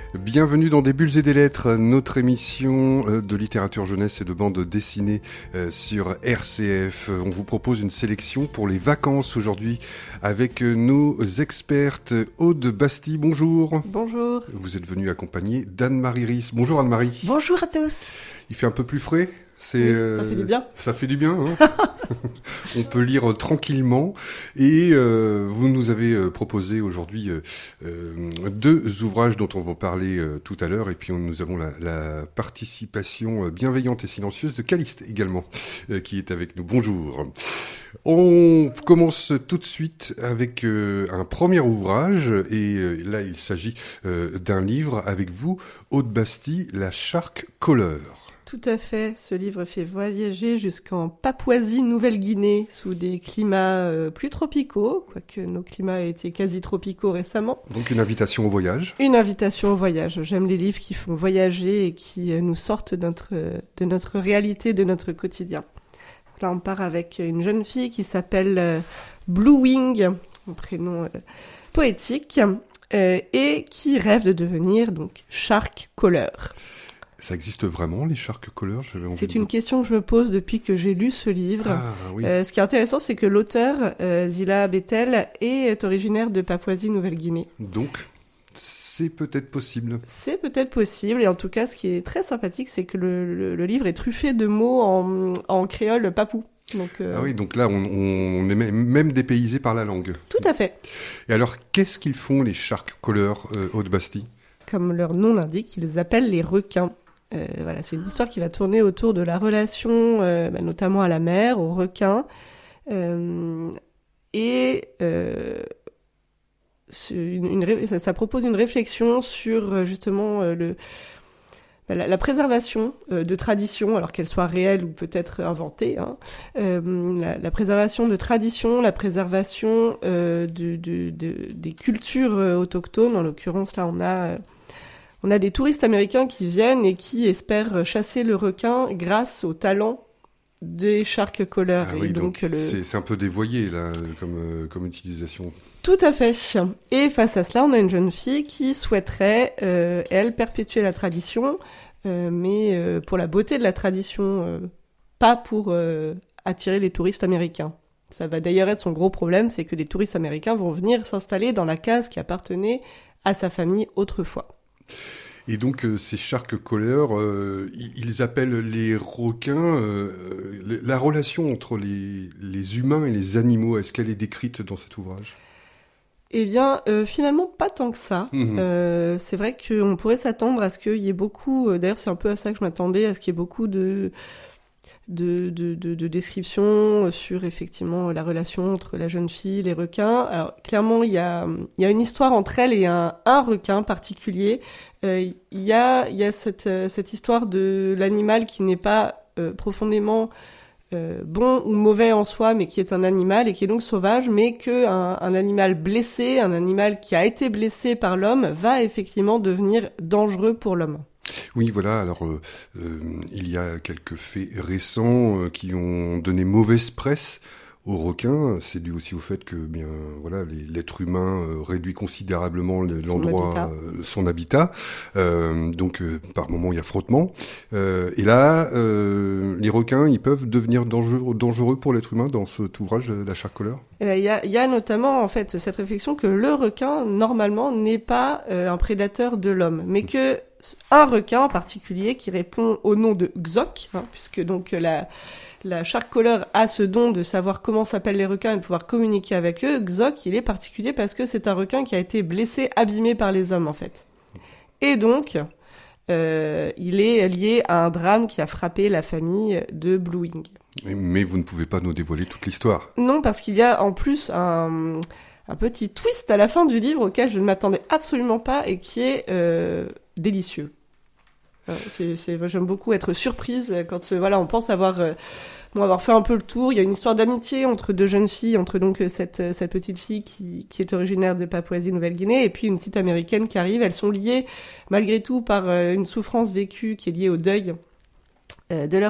Bienvenue dans Des Bulles et des Lettres, notre émission de littérature jeunesse et de bande dessinée sur RCF. On vous propose une sélection pour les vacances aujourd'hui avec nos expertes. Aude Bastille, bonjour. Bonjour. Vous êtes venue accompagnée d'Anne-Marie Ries. Bonjour Anne-Marie. Bonjour à tous. Il fait un peu plus frais ? Ça fait du bien. Ça fait du bien, hein. On peut lire tranquillement. Et vous nous avez proposé aujourd'hui deux ouvrages dont on va parler tout à l'heure. Et puis nous avons la participation bienveillante et silencieuse de Caliste également, qui est avec nous. Bonjour. On commence tout de suite avec un premier ouvrage. Et là, il s'agit d'un livre avec vous, Aude Bastille, La Shark Caller. Tout à fait. Ce livre fait voyager jusqu'en Papouasie-Nouvelle-Guinée sous des climats plus tropicaux, quoique nos climats aient été quasi tropicaux récemment. Donc une invitation au voyage. Une invitation au voyage. J'aime les livres qui font voyager et qui nous sortent de notre réalité, de notre quotidien. Donc là, on part avec une jeune fille qui s'appelle Blue Wing, un prénom poétique, et qui rêve de devenir donc Shark Caller. Ça existe vraiment, les shark callers ? C'est une question que je me pose depuis que j'ai lu ce livre. Ah, oui. Ce qui est intéressant, c'est que l'auteur, Zila Bettel, est originaire de Papouasie-Nouvelle-Guinée. Donc, c'est peut-être possible. C'est peut-être possible, et en tout cas, ce qui est très sympathique, c'est que le livre est truffé de mots en créole papou. Donc, Ah oui, donc là, on est même dépaysé par la langue. Tout à fait. Et alors, qu'est-ce qu'ils font, les shark callers, Aude Bastille ? Comme leur nom l'indique, ils les appellent les requins. Voilà, c'est une histoire qui va tourner autour de la relation, notamment à la mer, aux requins, ça propose une réflexion sur justement la préservation de traditions, alors qu'elles soient réelles ou peut-être inventées, hein, la préservation de traditions, la préservation des cultures autochtones. En l'occurrence, là, on a des touristes américains qui viennent et qui espèrent chasser le requin grâce au talent des shark callers. Ah oui, donc c'est un peu dévoyé là, comme utilisation. Tout à fait. Et face à cela, on a une jeune fille qui souhaiterait, elle, perpétuer la tradition, mais pour la beauté de la tradition, pas pour attirer les touristes américains. Ça va d'ailleurs être son gros problème, c'est que les touristes américains vont venir s'installer dans la case qui appartenait à sa famille autrefois. Et donc ces shark callers, ils appellent les requins. La relation entre les humains et les animaux, est-ce qu'elle est décrite dans cet ouvrage ? Eh bien, finalement, pas tant que ça. C'est vrai qu'on pourrait s'attendre à ce qu'il y ait beaucoup... d'ailleurs, c'est un peu à ça que je m'attendais, à ce qu'il y ait beaucoup de descriptions sur effectivement la relation entre la jeune fille, les requins. Alors clairement, il y a une histoire entre elle et un requin particulier. Il y a cette histoire de l'animal qui n'est pas profondément bon ou mauvais en soi, mais qui est un animal et qui est donc sauvage, mais un animal blessé, un animal qui a été blessé par l'homme, va effectivement devenir dangereux pour l'homme. Oui, voilà. Alors, il y a quelques faits récents qui ont donné mauvaise presse aux requins. C'est dû aussi au fait que, bien, voilà, l'être humain réduit considérablement son habitat. Donc, par moment, il y a frottement. Et là, les requins, ils peuvent devenir dangereux pour l'être humain dans cet ouvrage, La Shark Caller. Il y a notamment en fait cette réflexion que le requin normalement n'est pas un prédateur de l'homme, mais que un requin en particulier qui répond au nom de Xok, hein, puisque donc la shark caller a ce don de savoir comment s'appellent les requins et de pouvoir communiquer avec eux. Xok, il est particulier parce que c'est un requin qui a été blessé, abîmé par les hommes en fait. Et donc, il est lié à un drame qui a frappé la famille de Blue Wing. Mais vous ne pouvez pas nous dévoiler toute l'histoire. Non, parce qu'il y a en plus un petit twist à la fin du livre auquel je ne m'attendais absolument pas et qui est délicieux. J'aime beaucoup être surprise quand on pense avoir fait un peu le tour. Il y a une histoire d'amitié entre deux jeunes filles, entre donc cette petite fille qui est originaire de Papouasie-Nouvelle-Guinée et puis une petite américaine qui arrive. Elles sont liées malgré tout par une souffrance vécue qui est liée au deuil de leur